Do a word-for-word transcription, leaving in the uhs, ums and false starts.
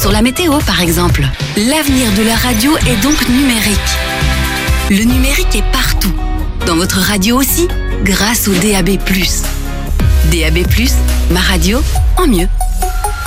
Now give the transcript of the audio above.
sur la météo par exemple. L'avenir de la radio est donc numérique. Le numérique est partout. Dans votre radio aussi, grâce au D A B plus. D A B plus, ma radio en mieux.